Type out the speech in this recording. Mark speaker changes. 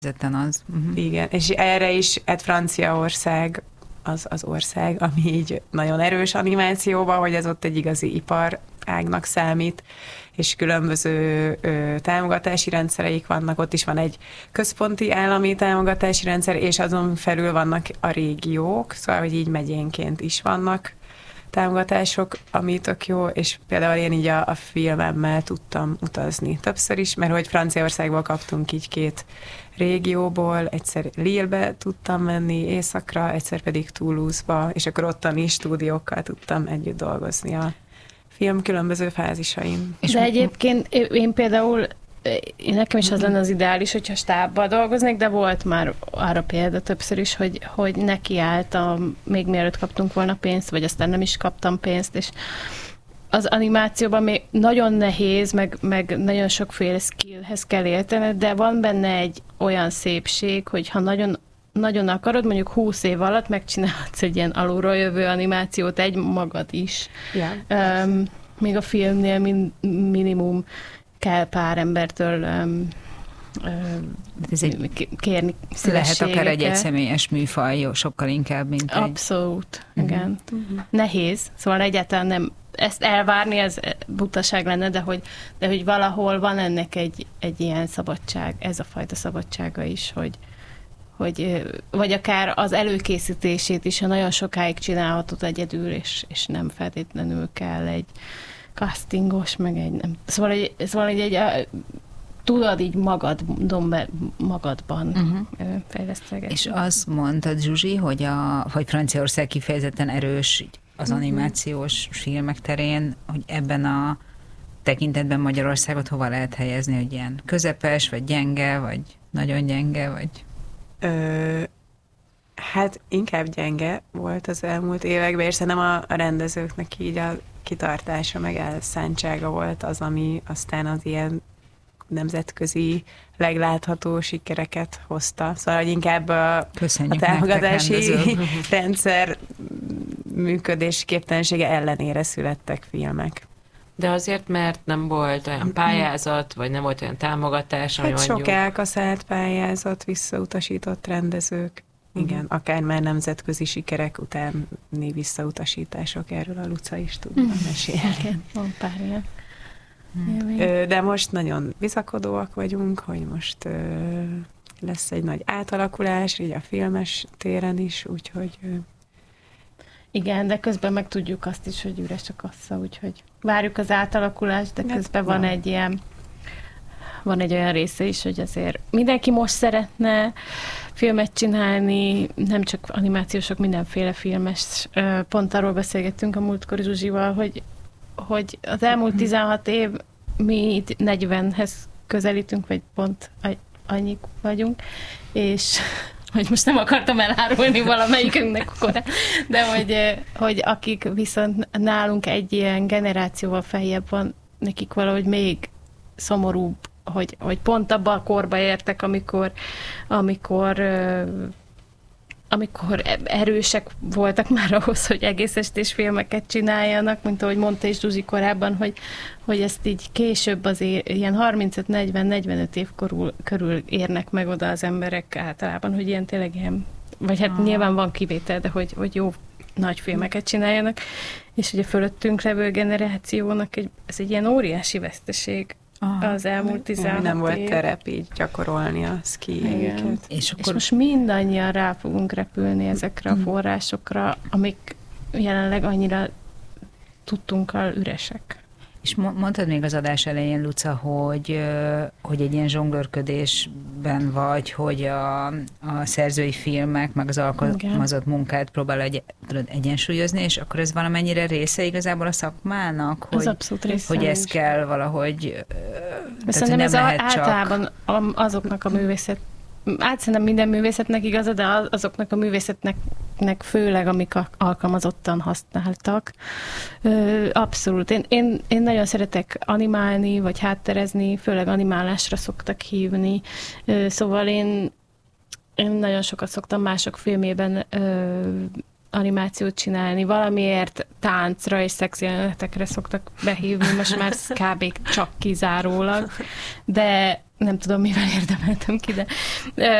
Speaker 1: kifejezetten az.
Speaker 2: Igen, és erre is Franciaország az ország, ami így nagyon erős animációban, hogy ez ott egy igazi iparágnak számít, és különböző támogatási rendszereik vannak, ott is van egy központi állami támogatási rendszer, és azon felül vannak a régiók, szóval, hogy így megyénként is vannak támogatások, ami tök jó, és például én így a filmemmel tudtam utazni többször is, mert hogy Franciaországból kaptunk így 2 régióból, egyszer Lille-be tudtam menni északra, egyszer pedig Toulouse-ba, és akkor ottani stúdiókkal tudtam együtt dolgozni a film különböző fázisain.
Speaker 3: De egyébként én például, nekem is az lenne az ideális, hogyha stábban dolgoznék, de volt már arra példa többször is, hogy nekiálltam, még mielőtt kaptunk volna pénzt, vagy aztán nem is kaptam pénzt, és az animációban még nagyon nehéz, meg nagyon sokféle skillhez kell érteni, de van benne egy olyan szépség, hogy ha nagyon, nagyon akarod, mondjuk 20 év alatt megcsinálhatsz egy ilyen alulról jövő animációt, egy magad is. Yeah. Még a filmnél minimum kell pár embertől kérni
Speaker 1: lehet akár egy egyszemélyes műfaj, sokkal inkább, mint
Speaker 3: abszolút, igen. Nehéz, szóval egyáltalán nem, ezt elvárni, ez butaság lenne, de hogy valahol van ennek egy ilyen szabadság, ez a fajta szabadsága is, vagy akár az előkészítését is, ha nagyon sokáig csinálhatod egyedül, és nem feltétlenül kell egy castingos, meg egy nem. Szóval egy tudod így magadban fejlesztegetni.
Speaker 1: És azt mondtad, Zsuzsi, hogy Franciaország kifejezetten erős az animációs filmek terén, hogy ebben a tekintetben Magyarországot hova lehet helyezni, hogy ilyen közepes, vagy gyenge, vagy nagyon gyenge, vagy...
Speaker 2: Hát inkább gyenge volt az elmúlt években, és szerintem a rendezőknek így a kitartása, meg elszántsága volt az, ami aztán az ilyen nemzetközi leglátható sikereket hozta. Szóval, hogy inkább a támogatási rendszer működésképtelensége ellenére születtek filmek.
Speaker 4: De azért, mert nem volt olyan pályázat, vagy nem volt olyan támogatás, ami
Speaker 2: hát
Speaker 4: mondjuk...
Speaker 2: sok elkaszált pályázat, visszautasított rendezők. Igen, akár már nemzetközi sikerek utáni visszautasítások, erről a Luca is tudna mesélni.
Speaker 3: Igen, van pár ilyen.
Speaker 2: De most nagyon bizakodóak vagyunk, hogy most lesz egy nagy átalakulás, így a filmes téren is, úgyhogy...
Speaker 3: Igen, de közben meg tudjuk azt is, hogy üres a kassa, úgyhogy várjuk az átalakulást, de közben van egy olyan része is, hogy azért mindenki most szeretne filmet csinálni, nem csak animációsok, mindenféle filmes. Pont arról beszélgettünk a múltkor Zsuzsival, hogy az elmúlt 16 év mi 40-hez közelítünk, vagy pont annyik vagyunk, és hogy most nem akartam elárulni valamelyikünknek korán, de hogy akik viszont nálunk egy ilyen generációval feljebb van, nekik valahogy még szomorúbb, hogy pont abban a korba értek, amikor erősek voltak már ahhoz, hogy egész estés filmeket csináljanak, mint ahogy mondta is Zsuzsi korábban, hogy ezt így később azért ilyen 35-40-45 év körül érnek meg oda az emberek általában, hogy ilyen tényleg ilyen, vagy hát nyilván van kivétel, de hogy jó nagy filmeket csináljanak, és ugye fölöttünk levő generációnak ez egy ilyen óriási veszteség. Az elmúlt 16
Speaker 2: nem volt
Speaker 3: év.
Speaker 2: terep így gyakorolni a szkijeiket.
Speaker 3: És most mindannyian rá fogunk repülni ezekre a forrásokra, amik jelenleg annyira tudtunkkal üresek.
Speaker 1: És mondtad még az adás elején, Luca, hogy egy ilyen zsonglőrködésben vagy, hogy a szerzői filmek, meg az alkalmazott munkát próbál egyensúlyozni, és akkor ez valamennyire része igazából a szakmának,
Speaker 3: hogy, abszolút része
Speaker 1: hogy ez kell valahogy...
Speaker 3: Szerintem ez általában azoknak a művészet, szerintem minden művészetnek igaz, de azoknak a művészetnek főleg, amik alkalmazottan használtak. Abszolút. Én nagyon szeretek animálni, vagy hátterezni, főleg animálásra szoktak hívni. Szóval én nagyon sokat szoktam mások filmében animációt csinálni. Valamiért táncra és szexjelenetekre szoktak behívni, most már kb. Csak kizárólag. De nem tudom, mivel érdemeltem ki, de